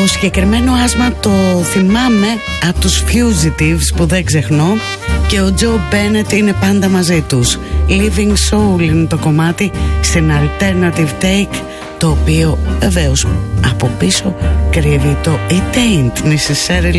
συγκεκριμένο άσμα το θυμάμαι από τους Fugitives που δεν ξεχνώ, και ο Joe Bennett είναι πάντα μαζί τους. Living Soul είναι το κομμάτι στην Alternative Take, το οποίο βεβαίως από πίσω κρύβει το It Ain't Necessarily